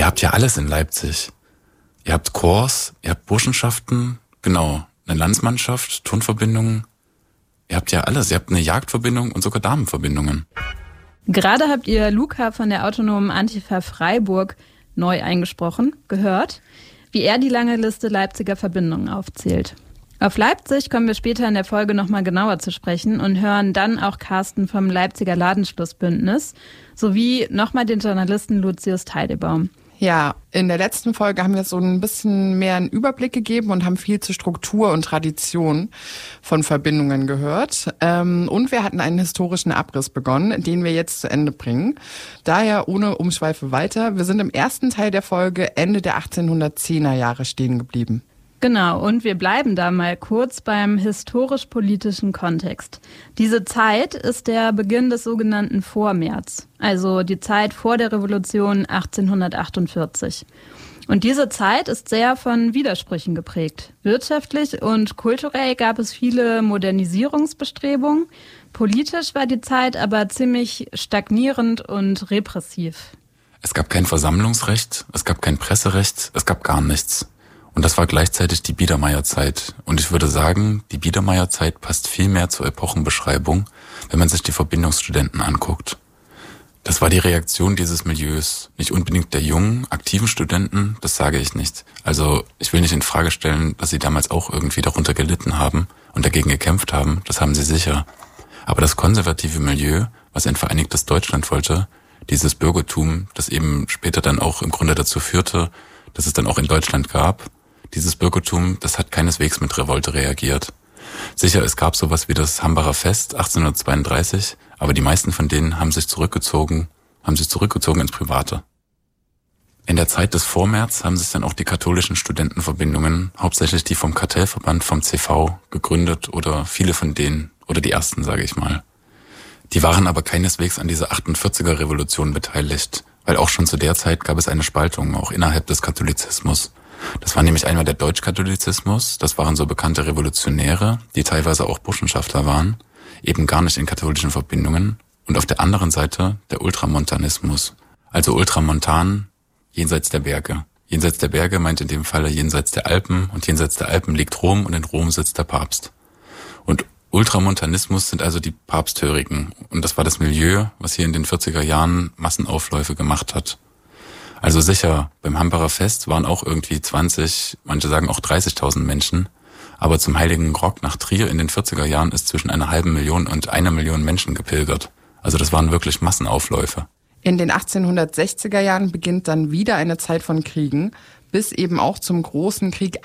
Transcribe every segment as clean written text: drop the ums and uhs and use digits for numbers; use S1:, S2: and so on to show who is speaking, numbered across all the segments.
S1: ihr habt ja alles in Leipzig. Ihr habt Chors, ihr habt Burschenschaften, genau, eine Landsmannschaft, Turnverbindungen. Ihr habt ja alles. Ihr habt eine Jagdverbindung und sogar Damenverbindungen.
S2: Gerade habt ihr Luca von der autonomen Antifa Freiburg neu eingesprochen, gehört, wie er die lange Liste Leipziger Verbindungen aufzählt. Auf Leipzig kommen wir später in der Folge nochmal genauer zu sprechen und hören dann auch Carsten vom Leipziger Ladenschlussbündnis sowie nochmal den Journalisten Lucius Teidebaum.
S3: Ja, in der letzten Folge haben wir so ein bisschen mehr einen Überblick gegeben und haben viel zur Struktur und Tradition von Verbindungen gehört. Und wir hatten einen historischen Abriss begonnen, den wir jetzt zu Ende bringen. Daher ohne Umschweife weiter. Wir sind im ersten Teil der Folge Ende der 1810er Jahre stehen geblieben.
S2: Genau, und wir bleiben da mal kurz beim historisch-politischen Kontext. Diese Zeit ist der Beginn des sogenannten Vormärz, also die Zeit vor der Revolution 1848. Und diese Zeit ist sehr von Widersprüchen geprägt. Wirtschaftlich und kulturell gab es viele Modernisierungsbestrebungen. Politisch war die Zeit aber ziemlich stagnierend und repressiv.
S1: Es gab kein Versammlungsrecht, es gab kein Presserecht, es gab gar nichts. Und das war gleichzeitig die Biedermeierzeit. Und ich würde sagen, die Biedermeierzeit passt viel mehr zur Epochenbeschreibung, wenn man sich die Verbindungsstudenten anguckt. Das war die Reaktion dieses Milieus. Nicht unbedingt der jungen, aktiven Studenten, das sage ich nicht. Also ich will nicht in Frage stellen, dass sie damals auch irgendwie darunter gelitten haben und dagegen gekämpft haben, das haben sie sicher. Aber das konservative Milieu, was ein vereinigtes Deutschland wollte, dieses Bürgertum, das eben später dann auch im Grunde dazu führte, dass es dann auch in Deutschland gab, dieses Bürgertum, das hat keineswegs mit Revolte reagiert. Sicher, es gab sowas wie das Hambacher Fest 1832, aber die meisten von denen haben sich zurückgezogen ins Private. In der Zeit des Vormärz haben sich dann auch die katholischen Studentenverbindungen, hauptsächlich die vom Kartellverband, vom CV, gegründet oder viele von denen, oder die ersten, sage ich mal. Die waren aber keineswegs an dieser 48er-Revolution beteiligt, weil auch schon zu der Zeit gab es eine Spaltung, auch innerhalb des Katholizismus. Das war nämlich einmal der Deutschkatholizismus, das waren so bekannte Revolutionäre, die teilweise auch Burschenschaftler waren, eben gar nicht in katholischen Verbindungen. Und auf der anderen Seite der Ultramontanismus, also Ultramontan, jenseits der Berge. Jenseits der Berge meint in dem Falle jenseits der Alpen, und jenseits der Alpen liegt Rom und in Rom sitzt der Papst. Und Ultramontanismus sind also die Papsthörigen, und das war das Milieu, was hier in den 40er Jahren Massenaufläufe gemacht hat. Also sicher, beim Hambacher Fest waren auch irgendwie 20, manche sagen auch 30.000 Menschen, aber zum Heiligen Rock nach Trier in den 40er Jahren ist zwischen 500.000 und 1 Million Menschen gepilgert. Also das waren wirklich Massenaufläufe.
S3: In den 1860er Jahren beginnt dann wieder eine Zeit von Kriegen, bis eben auch zum großen Krieg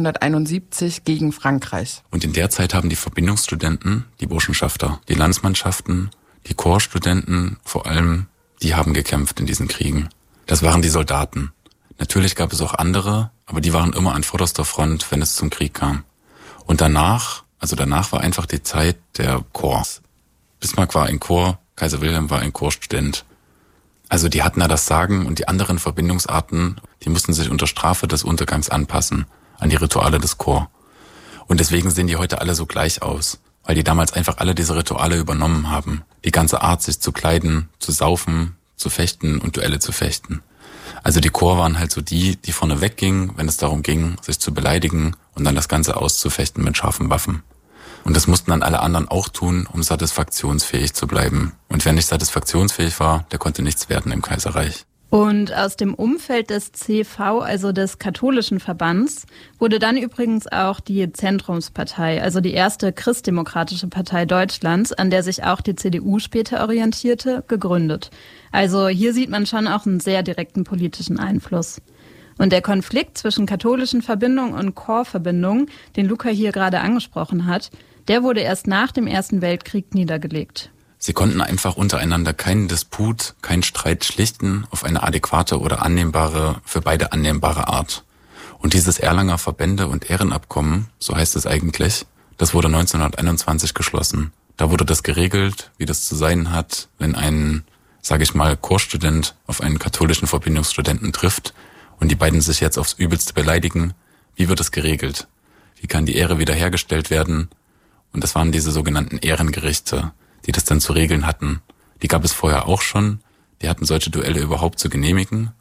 S3: 1871 gegen Frankreich.
S1: Und in der Zeit haben die Verbindungsstudenten, die Burschenschafter, die Landsmannschaften, die Chorstudenten vor allem, die haben gekämpft in diesen Kriegen. Das waren die Soldaten. Natürlich gab es auch andere, aber die waren immer an vorderster Front, wenn es zum Krieg kam. Und danach war einfach die Zeit der Chors. Bismarck war ein Chor, Kaiser Wilhelm war ein Chorstudent. Also die hatten da das Sagen, und die anderen Verbindungsarten, die mussten sich unter Strafe des Untergangs anpassen an die Rituale des Chor. Und deswegen sehen die heute alle so gleich aus, weil die damals einfach alle diese Rituale übernommen haben. Die ganze Art, sich zu kleiden, zu saufen, zu fechten und Duelle zu fechten. Also die Chor waren halt so die vorne weggingen, wenn es darum ging, sich zu beleidigen und dann das Ganze auszufechten mit scharfen Waffen. Und das mussten dann alle anderen auch tun, um satisfaktionsfähig zu bleiben. Und wer nicht satisfaktionsfähig war, der konnte nichts werden im Kaiserreich.
S2: Und aus dem Umfeld des CV, also des katholischen Verbands, wurde dann übrigens auch die Zentrumspartei, also die erste christdemokratische Partei Deutschlands, an der sich auch die CDU später orientierte, gegründet. Also hier sieht man schon auch einen sehr direkten politischen Einfluss. Und der Konflikt zwischen katholischen Verbindungen und Chorverbindungen, den Luca hier gerade angesprochen hat, der wurde erst nach dem Ersten Weltkrieg niedergelegt.
S1: Sie konnten einfach untereinander keinen Disput, keinen Streit schlichten auf eine adäquate oder für beide annehmbare Art. Und dieses Erlanger Verbände- und Ehrenabkommen, so heißt es eigentlich, das wurde 1921 geschlossen. Da wurde das geregelt, wie das zu sein hat, wenn ein, sage ich mal, Chorstudent auf einen katholischen Verbindungsstudenten trifft und die beiden sich jetzt aufs Übelste beleidigen. Wie wird es geregelt? Wie kann die Ehre wiederhergestellt werden? Und das waren diese sogenannten Ehrengerichte, die das dann zu regeln hatten. Die gab es vorher auch schon. Die hatten solche Duelle überhaupt zu genehmigen.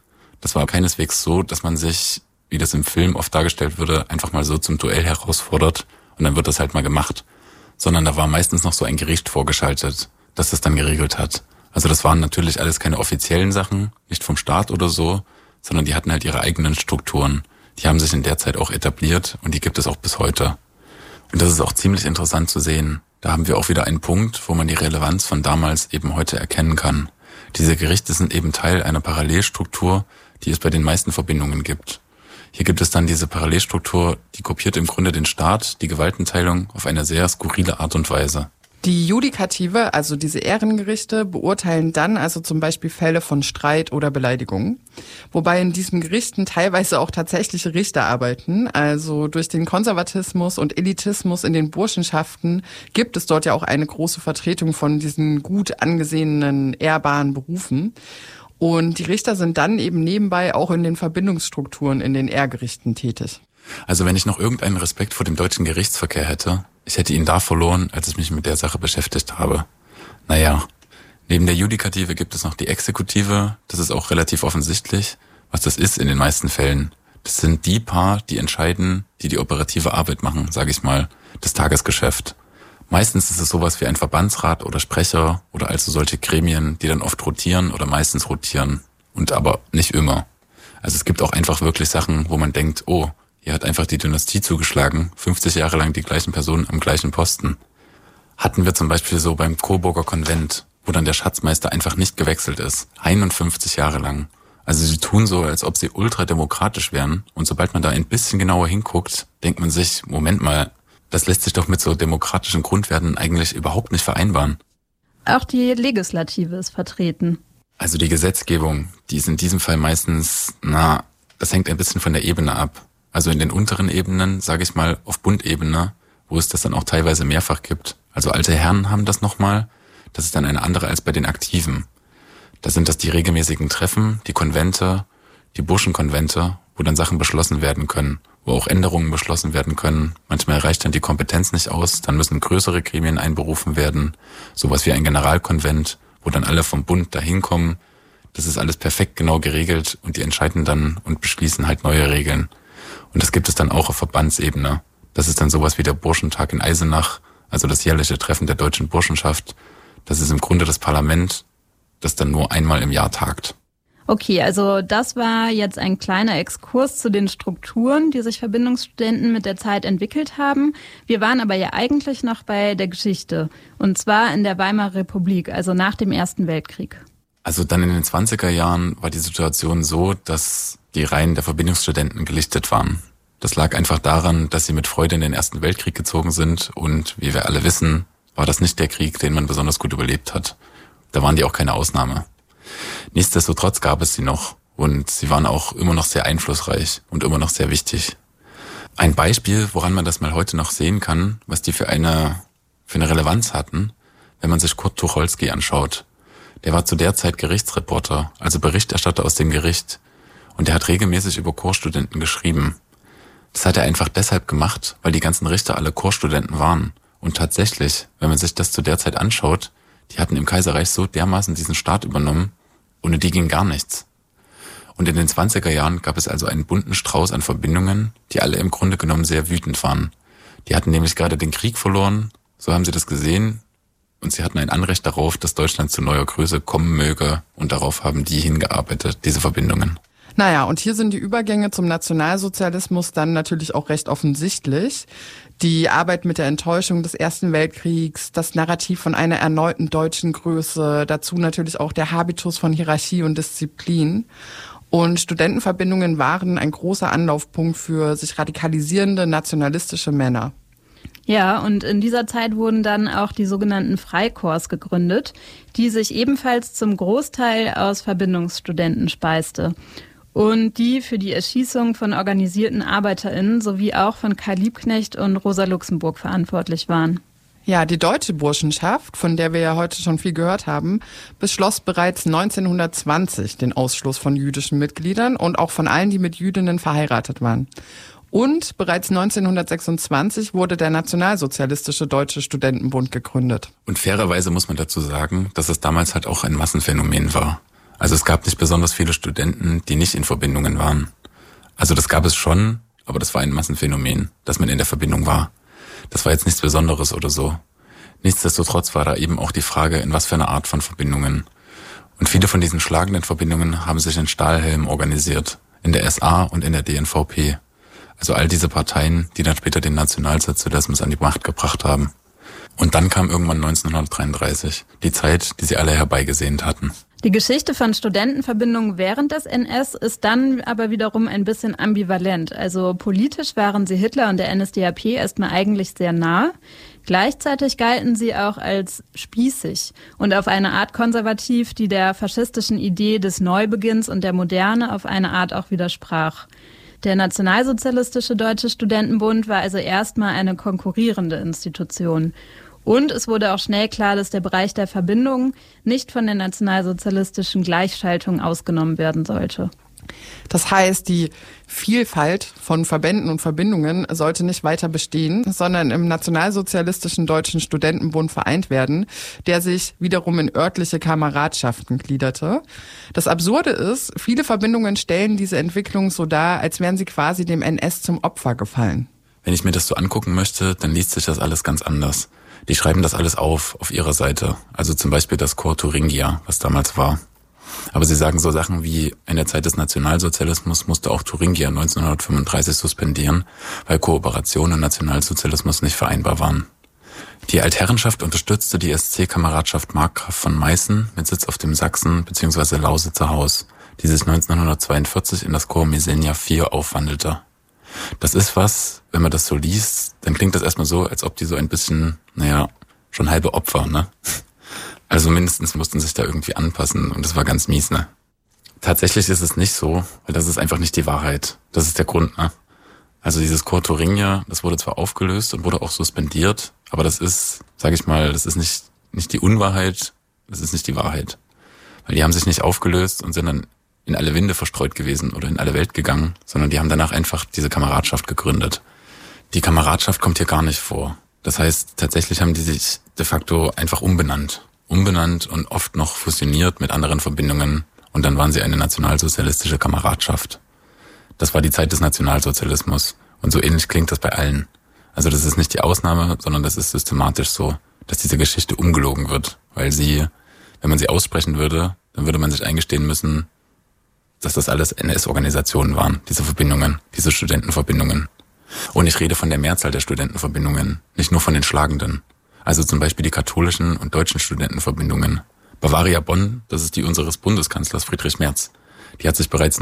S1: Das war keineswegs so, dass man sich, wie das im Film oft dargestellt würde, einfach mal so zum Duell herausfordert und dann wird das halt mal gemacht. Sondern da war meistens noch so ein Gericht vorgeschaltet, das das dann geregelt hat. Also das waren natürlich alles keine offiziellen Sachen, nicht vom Staat oder so, sondern die hatten halt ihre eigenen Strukturen. Die haben sich in der Zeit auch etabliert und die gibt es auch bis heute. Und das ist auch ziemlich interessant zu sehen. Da haben wir auch wieder einen Punkt, wo man die Relevanz von damals eben heute erkennen kann. Diese Gerichte sind eben Teil einer Parallelstruktur, die es bei den meisten Verbindungen gibt. Hier gibt es dann diese Parallelstruktur, die kopiert im Grunde den Staat, die Gewaltenteilung auf eine sehr skurrile Art und Weise.
S3: Die Judikative, also diese Ehrengerichte, beurteilen dann also zum Beispiel Fälle von Streit oder Beleidigung. Wobei in diesen Gerichten teilweise auch tatsächliche Richter arbeiten. Also durch den Konservatismus und Elitismus in den Burschenschaften gibt es dort ja auch eine große Vertretung von diesen gut angesehenen, ehrbaren Berufen. Und die Richter sind dann eben nebenbei auch in den Verbindungsstrukturen in den Ehrgerichten tätig.
S1: Also wenn ich noch irgendeinen Respekt vor dem deutschen Gerichtsverkehr hätte, ich hätte ihn da verloren, als ich mich mit der Sache beschäftigt habe. Naja, neben der Judikative gibt es noch die Exekutive. Das ist auch relativ offensichtlich, was das ist in den meisten Fällen. Das sind die paar, die entscheiden, die operative Arbeit machen, sage ich mal, das Tagesgeschäft. Meistens ist es sowas wie ein Verbandsrat oder Sprecher oder also solche Gremien, die dann oft rotieren oder meistens rotieren. Und aber nicht immer. Also es gibt auch einfach wirklich Sachen, wo man denkt, oh, hier hat einfach die Dynastie zugeschlagen, 50 Jahre lang die gleichen Personen am gleichen Posten. Hatten wir zum Beispiel so beim Coburger Konvent, wo dann der Schatzmeister einfach nicht gewechselt ist, 51 Jahre lang. Also sie tun so, als ob sie ultrademokratisch wären und sobald man da ein bisschen genauer hinguckt, denkt man sich, Moment mal, das lässt sich doch mit so demokratischen Grundwerten eigentlich überhaupt nicht vereinbaren.
S2: Auch die Legislative ist vertreten.
S1: Also die Gesetzgebung, die ist in diesem Fall meistens, das hängt ein bisschen von der Ebene ab. Also in den unteren Ebenen, sage ich mal, auf Bundebene, wo es das dann auch teilweise mehrfach gibt. Also alte Herren haben das nochmal. Das ist dann eine andere als bei den Aktiven. Da sind das die regelmäßigen Treffen, die Konvente, die Burschenkonvente, wo dann Sachen beschlossen werden können, wo auch Änderungen beschlossen werden können. Manchmal reicht dann die Kompetenz nicht aus, dann müssen größere Gremien einberufen werden. Sowas wie ein Generalkonvent, wo dann alle vom Bund dahin kommen. Das ist alles perfekt genau geregelt und die entscheiden dann und beschließen halt neue Regeln. Und das gibt es dann auch auf Verbandsebene. Das ist dann sowas wie der Burschentag in Eisenach, also das jährliche Treffen der deutschen Burschenschaft. Das ist im Grunde das Parlament, das dann nur einmal im Jahr tagt.
S2: Okay, also das war jetzt ein kleiner Exkurs zu den Strukturen, die sich Verbindungsstudenten mit der Zeit entwickelt haben. Wir waren aber ja eigentlich noch bei der Geschichte, und zwar in der Weimarer Republik, also nach dem Ersten Weltkrieg.
S1: Also dann in den 20er Jahren war die Situation so, dass die Reihen der Verbindungsstudenten gelichtet waren. Das lag einfach daran, dass sie mit Freude in den Ersten Weltkrieg gezogen sind und wie wir alle wissen, war das nicht der Krieg, den man besonders gut überlebt hat. Da waren die auch keine Ausnahme. Nichtsdestotrotz gab es sie noch und sie waren auch immer noch sehr einflussreich und immer noch sehr wichtig. Ein Beispiel, woran man das mal heute noch sehen kann, was die für eine Relevanz hatten, wenn man sich Kurt Tucholsky anschaut. Der war zu der Zeit Gerichtsreporter, also Berichterstatter aus dem Gericht. Und er hat regelmäßig über Chorstudenten geschrieben. Das hat er einfach deshalb gemacht, weil die ganzen Richter alle Chorstudenten waren. Und tatsächlich, wenn man sich das zu der Zeit anschaut, die hatten im Kaiserreich so dermaßen diesen Staat übernommen, ohne die ging gar nichts. Und in den 20er Jahren gab es also einen bunten Strauß an Verbindungen, die alle im Grunde genommen sehr wütend waren. Die hatten nämlich gerade den Krieg verloren, so haben sie das gesehen, und sie hatten ein Anrecht darauf, dass Deutschland zu neuer Größe kommen möge, und darauf haben die hingearbeitet, diese Verbindungen.
S3: Naja, und hier sind die Übergänge zum Nationalsozialismus dann natürlich auch recht offensichtlich. Die Arbeit mit der Enttäuschung des Ersten Weltkriegs, das Narrativ von einer erneuten deutschen Größe, dazu natürlich auch der Habitus von Hierarchie und Disziplin. Und Studentenverbindungen waren ein großer Anlaufpunkt für sich radikalisierende nationalistische Männer.
S2: Ja, und in dieser Zeit wurden dann auch die sogenannten Freikorps gegründet, die sich ebenfalls zum Großteil aus Verbindungsstudenten speiste. Und die für die Erschießung von organisierten ArbeiterInnen sowie auch von Karl Liebknecht und Rosa Luxemburg verantwortlich waren.
S3: Ja, die deutsche Burschenschaft, von der wir ja heute schon viel gehört haben, beschloss bereits 1920 den Ausschluss von jüdischen Mitgliedern und auch von allen, die mit Jüdinnen verheiratet waren. Und bereits 1926 wurde der Nationalsozialistische Deutsche Studentenbund gegründet.
S1: Und fairerweise muss man dazu sagen, dass es damals halt auch ein Massenphänomen war. Also es gab nicht besonders viele Studenten, die nicht in Verbindungen waren. Also das gab es schon, aber das war ein Massenphänomen, dass man in der Verbindung war. Das war jetzt nichts Besonderes oder so. Nichtsdestotrotz war da eben auch die Frage, in was für eine Art von Verbindungen. Und viele von diesen schlagenden Verbindungen haben sich in Stahlhelm organisiert, in der SA und in der DNVP. Also all diese Parteien, die dann später den Nationalsozialismus an die Macht gebracht haben. Und dann kam irgendwann 1933, die Zeit, die sie alle herbeigesehnt hatten.
S2: Die Geschichte von Studentenverbindungen während des NS ist dann aber wiederum ein bisschen ambivalent. Also politisch waren sie Hitler und der NSDAP erstmal eigentlich sehr nah. Gleichzeitig galten sie auch als spießig und auf eine Art konservativ, die der faschistischen Idee des Neubeginns und der Moderne auf eine Art auch widersprach. Der Nationalsozialistische Deutsche Studentenbund war also erstmal eine konkurrierende Institution. Und es wurde auch schnell klar, dass der Bereich der Verbindungen nicht von der nationalsozialistischen Gleichschaltung ausgenommen werden sollte.
S3: Das heißt, die Vielfalt von Verbänden und Verbindungen sollte nicht weiter bestehen, sondern im Nationalsozialistischen Deutschen Studentenbund vereint werden, der sich wiederum in örtliche Kameradschaften gliederte. Das Absurde ist, viele Verbindungen stellen diese Entwicklung so dar, als wären sie quasi dem NS zum Opfer gefallen.
S1: Wenn ich mir das so angucken möchte, dann liest sich das alles ganz anders. Die schreiben das alles auf ihrer Seite. Also zum Beispiel das Corps Thuringia, was damals war. Aber sie sagen so Sachen wie, in der Zeit des Nationalsozialismus musste auch Thuringia 1935 suspendieren, weil Kooperation und Nationalsozialismus nicht vereinbar waren. Die Altherrenschaft unterstützte die SC-Kameradschaft Markgraf von Meißen mit Sitz auf dem Sachsen- bzw. Lausitzer Haus, die sich 1942 in das Corps Mesenia IV aufwandelte. Das ist was, wenn man das so liest, dann klingt das erstmal so, als ob die so ein bisschen, schon halbe Opfer, ne? Also mindestens mussten sich da irgendwie anpassen und das war ganz mies, ne? Tatsächlich ist es nicht so, weil das ist einfach nicht die Wahrheit. Das ist der Grund, ne? Also dieses Corps Thuringia, das wurde zwar aufgelöst und wurde auch suspendiert, aber das ist, sage ich mal, das ist nicht die Unwahrheit, das ist nicht die Wahrheit. Weil die haben sich nicht aufgelöst und sind dann in alle Winde verstreut gewesen oder in alle Welt gegangen, sondern die haben danach einfach diese Kameradschaft gegründet. Die Kameradschaft kommt hier gar nicht vor. Das heißt, tatsächlich haben die sich de facto einfach umbenannt und oft noch fusioniert mit anderen Verbindungen und dann waren sie eine nationalsozialistische Kameradschaft. Das war die Zeit des Nationalsozialismus und so ähnlich klingt das bei allen. Also das ist nicht die Ausnahme, sondern das ist systematisch so, dass diese Geschichte umgelogen wird, weil sie, wenn man sie aussprechen würde, dann würde man sich eingestehen müssen, dass das alles NS-Organisationen waren, diese Verbindungen, diese Studentenverbindungen. Und ich rede von der Mehrzahl der Studentenverbindungen, nicht nur von den schlagenden. Also zum Beispiel die katholischen und deutschen Studentenverbindungen. Bavaria Bonn, das ist die unseres Bundeskanzlers Friedrich Merz. Die hat sich bereits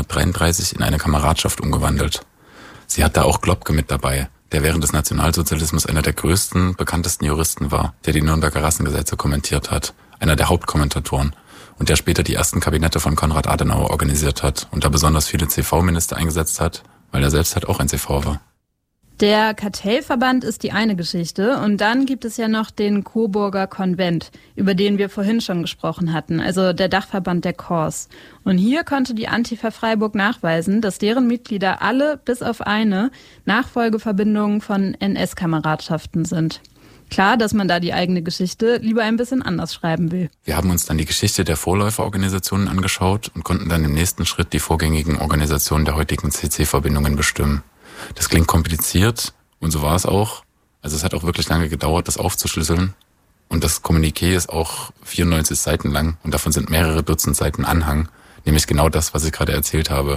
S1: 1933 in eine Kameradschaft umgewandelt. Sie hat da auch Globke mit dabei, der während des Nationalsozialismus einer der größten, bekanntesten Juristen war, der die Nürnberger Rassengesetze kommentiert hat, einer der Hauptkommentatoren und der später die ersten Kabinette von Konrad Adenauer organisiert hat und da besonders viele CV-Minister eingesetzt hat, weil er selbst halt auch ein CV war.
S2: Der Kartellverband ist die eine Geschichte und dann gibt es ja noch den Coburger Konvent, über den wir vorhin schon gesprochen hatten, also der Dachverband der Corps. Und hier konnte die Antifa Freiburg nachweisen, dass deren Mitglieder alle bis auf eine Nachfolgeverbindungen von NS-Kameradschaften sind. Klar, dass man da die eigene Geschichte lieber ein bisschen anders schreiben will.
S1: Wir haben uns dann die Geschichte der Vorläuferorganisationen angeschaut und konnten dann im nächsten Schritt die vorgängigen Organisationen der heutigen CC-Verbindungen bestimmen. Das klingt kompliziert und so war es auch. Also es hat auch wirklich lange gedauert, das aufzuschlüsseln. Und das Kommuniqué ist auch 94 Seiten lang und davon sind mehrere Dutzend Seiten Anhang, nämlich genau das, was ich gerade erzählt habe.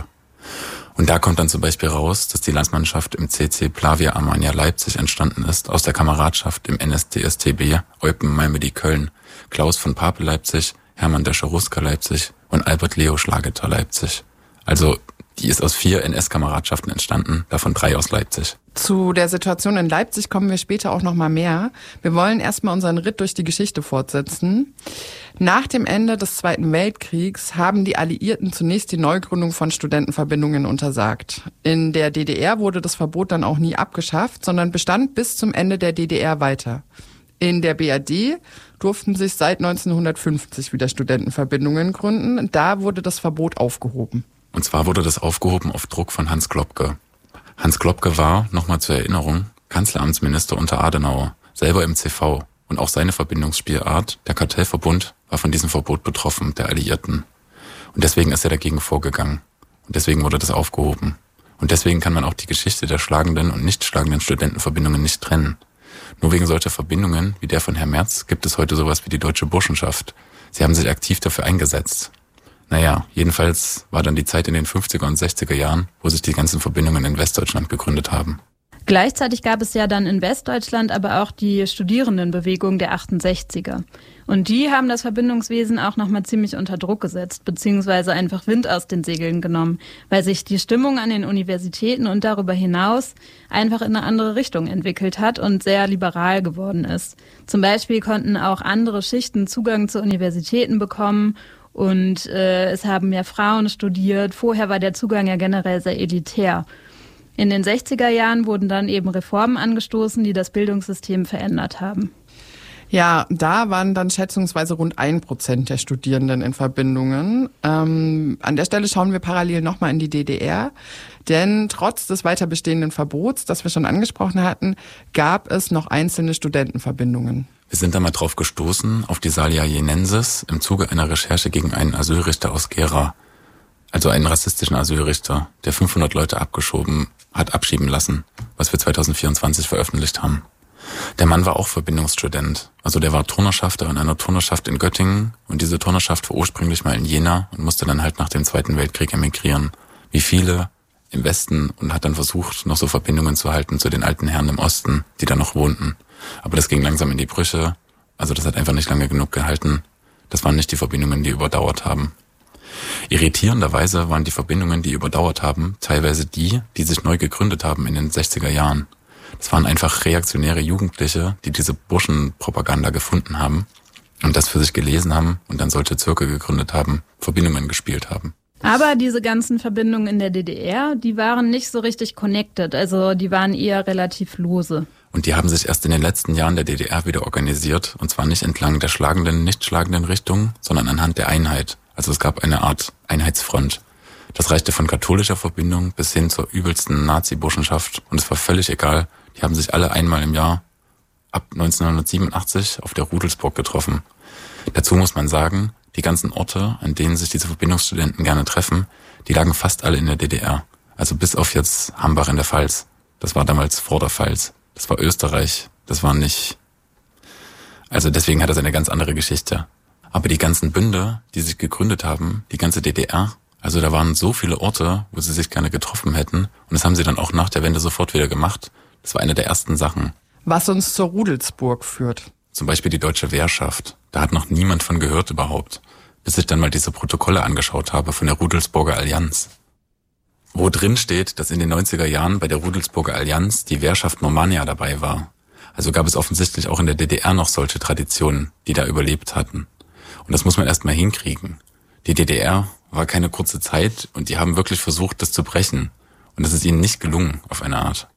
S1: Und da kommt dann zum Beispiel raus, dass die Landsmannschaft im CC Plavia Armania Leipzig entstanden ist, aus der Kameradschaft im NSDSTB Eupen-Malmedy Köln, Klaus von Pape Leipzig, Hermann der Cherusker Leipzig und Albert Leo Schlageter Leipzig. Also die ist aus 4 NS-Kameradschaften entstanden, davon 3 aus Leipzig.
S3: Zu der Situation in Leipzig kommen wir später auch noch mal mehr. Wir wollen erstmal unseren Ritt durch die Geschichte fortsetzen. Nach dem Ende des Zweiten Weltkriegs haben die Alliierten zunächst die Neugründung von Studentenverbindungen untersagt. In der DDR wurde das Verbot dann auch nie abgeschafft, sondern bestand bis zum Ende der DDR weiter. In der BRD durften sich seit 1950 wieder Studentenverbindungen gründen. Da wurde das Verbot aufgehoben.
S1: Und zwar wurde das aufgehoben auf Druck von Hans Globke. Hans Globke war, nochmal zur Erinnerung, Kanzleramtsminister unter Adenauer, selber im CV. Und auch seine Verbindungsspielart, der Kartellverbund, war von diesem Verbot betroffen, der Alliierten. Und deswegen ist er dagegen vorgegangen. Und deswegen wurde das aufgehoben. Und deswegen kann man auch die Geschichte der schlagenden und nicht schlagenden Studentenverbindungen nicht trennen. Nur wegen solcher Verbindungen wie der von Herrn Merz gibt es heute sowas wie die Deutsche Burschenschaft. Sie haben sich aktiv dafür eingesetzt. Naja, jedenfalls war dann die Zeit in den 50er und 60er Jahren, wo sich die ganzen Verbindungen in Westdeutschland gegründet haben.
S2: Gleichzeitig gab es ja dann in Westdeutschland aber auch die Studierendenbewegung der 68er. Und die haben das Verbindungswesen auch nochmal ziemlich unter Druck gesetzt, beziehungsweise einfach Wind aus den Segeln genommen, weil sich die Stimmung an den Universitäten und darüber hinaus einfach in eine andere Richtung entwickelt hat und sehr liberal geworden ist. Zum Beispiel konnten auch andere Schichten Zugang zu Universitäten bekommen und es haben mehr Frauen studiert. Vorher war der Zugang ja generell sehr elitär. In den 60er Jahren wurden dann eben Reformen angestoßen, die das Bildungssystem verändert haben.
S3: Ja, da waren dann schätzungsweise rund 1% der Studierenden in Verbindungen. An der Stelle schauen wir parallel nochmal in die DDR, denn trotz des weiter bestehenden Verbots, das wir schon angesprochen hatten, gab es noch einzelne Studentenverbindungen.
S1: Wir sind da mal drauf gestoßen, auf die Salia Jenensis im Zuge einer Recherche gegen einen Asylrichter aus Gera. Also einen rassistischen Asylrichter, der 500 Leute abschieben lassen, was wir 2024 veröffentlicht haben. Der Mann war auch Verbindungsstudent. Also der war Turnerschafter in einer Turnerschaft in Göttingen und diese Turnerschaft war ursprünglich mal in Jena und musste dann halt nach dem Zweiten Weltkrieg emigrieren. Wie viele im Westen und hat dann versucht, noch so Verbindungen zu halten zu den alten Herren im Osten, die da noch wohnten. Aber das ging langsam in die Brüche. Also das hat einfach nicht lange genug gehalten. Das waren nicht die Verbindungen, die überdauert haben. Irritierenderweise waren die Verbindungen, die überdauert haben, teilweise die sich neu gegründet haben in den 60er Jahren. Das waren einfach reaktionäre Jugendliche, die diese Burschenpropaganda gefunden haben und das für sich gelesen haben und dann solche Zirkel gegründet haben, Verbindungen gespielt haben.
S2: Aber diese ganzen Verbindungen in der DDR, die waren nicht so richtig connected, also die waren eher relativ lose.
S1: Und die haben sich erst in den letzten Jahren der DDR wieder organisiert, und zwar nicht entlang der schlagenden, nicht schlagenden Richtung, sondern anhand der Einheit. Also es gab eine Art Einheitsfront. Das reichte von katholischer Verbindung bis hin zur übelsten Nazi-Burschenschaft und es war völlig egal. Die haben sich alle einmal im Jahr ab 1987 auf der Rudelsburg getroffen. Dazu muss man sagen, die ganzen Orte, an denen sich diese Verbindungsstudenten gerne treffen, die lagen fast alle in der DDR. Also bis auf jetzt Hambach in der Pfalz. Das war damals vor der Pfalz. Das war Österreich. Das war nicht... Also deswegen hat das eine ganz andere Geschichte. Aber die ganzen Bünde, die sich gegründet haben, die ganze DDR, also da waren so viele Orte, wo sie sich gerne getroffen hätten. Und das haben sie dann auch nach der Wende sofort wieder gemacht. Das war eine der ersten Sachen.
S3: Was uns zur Rudelsburg führt.
S1: Zum Beispiel die Deutsche Wehrschaft. Da hat noch niemand von gehört überhaupt. Bis ich dann mal diese Protokolle angeschaut habe von der Rudelsburger Allianz. Wo drin steht, dass in den 90er Jahren bei der Rudelsburger Allianz die Wehrschaft Normannia dabei war. Also gab es offensichtlich auch in der DDR noch solche Traditionen, die da überlebt hatten. Und das muss man erst mal hinkriegen. Die DDR war keine kurze Zeit und die haben wirklich versucht, das zu brechen. Und das ist ihnen nicht gelungen, auf eine Art.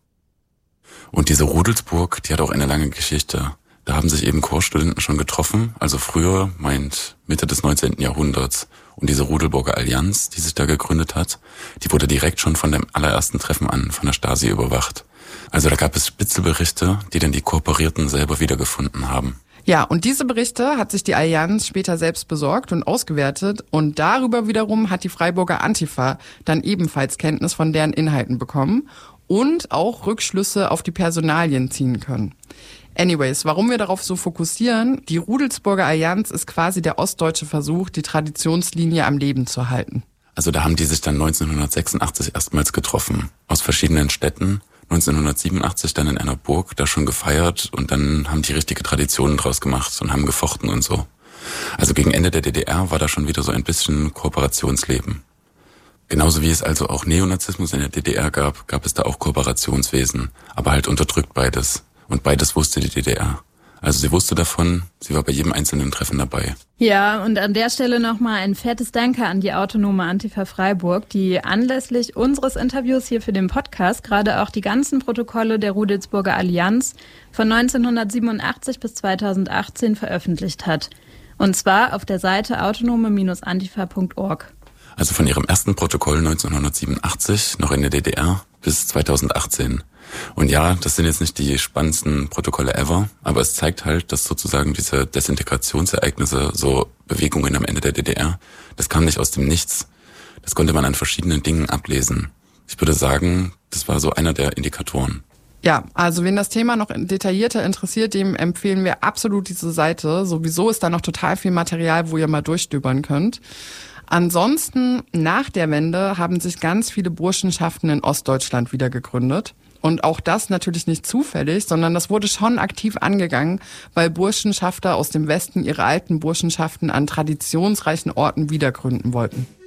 S1: Und diese Rudelsburg, die hat auch eine lange Geschichte. Da haben sich eben Chorstudenten schon getroffen, also früher, meint Mitte des 19. Jahrhunderts. Und diese Rudelburger Allianz, die sich da gegründet hat, die wurde direkt schon von dem allerersten Treffen an von der Stasi überwacht. Also da gab es Spitzelberichte, die dann die Kooperierten selber wiedergefunden haben.
S3: Ja, und diese Berichte hat sich die Allianz später selbst besorgt und ausgewertet und darüber wiederum hat die Freiburger Antifa dann ebenfalls Kenntnis von deren Inhalten bekommen und auch Rückschlüsse auf die Personalien ziehen können. Anyways, warum wir darauf so fokussieren, die Rudelsburger Allianz ist quasi der ostdeutsche Versuch, die Traditionslinie am Leben zu halten.
S1: Also da haben die sich dann 1986 erstmals getroffen, aus verschiedenen Städten. 1987 dann in einer Burg da schon gefeiert und dann haben die richtige Traditionen draus gemacht und haben gefochten und so. Also gegen Ende der DDR war da schon wieder so ein bisschen Kooperationsleben. Genauso wie es also auch Neonazismus in der DDR gab, gab es da auch Kooperationswesen, aber halt unterdrückt beides. Und beides wusste die DDR. Also sie wusste davon, sie war bei jedem einzelnen Treffen dabei.
S2: Ja, und an der Stelle nochmal ein fettes Danke an die Autonome Antifa Freiburg, die anlässlich unseres Interviews hier für den Podcast gerade auch die ganzen Protokolle der Rudelsburger Allianz von 1987 bis 2018 veröffentlicht hat. Und zwar auf der Seite autonome-antifa.org.
S1: Also von ihrem ersten Protokoll 1987, noch in der DDR, bis 2018. Und ja, das sind jetzt nicht die spannendsten Protokolle ever, aber es zeigt halt, dass sozusagen diese Desintegrationsereignisse, so Bewegungen am Ende der DDR, das kam nicht aus dem Nichts. Das konnte man an verschiedenen Dingen ablesen. Ich würde sagen, das war so einer der Indikatoren.
S3: Ja, also wen das Thema noch detaillierter interessiert, dem empfehlen wir absolut diese Seite. Sowieso ist da noch total viel Material, wo ihr mal durchstöbern könnt. Ansonsten, nach der Wende haben sich ganz viele Burschenschaften in Ostdeutschland wieder gegründet. Und auch das natürlich nicht zufällig, sondern das wurde schon aktiv angegangen, weil Burschenschafter aus dem Westen ihre alten Burschenschaften an traditionsreichen Orten wiedergründen wollten.